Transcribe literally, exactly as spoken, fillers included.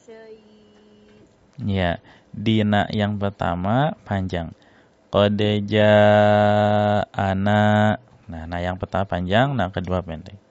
Ya, di na yang pertama panjang. Qad ja'ana. Nah, nah yang pertama panjang, nah kedua pendek.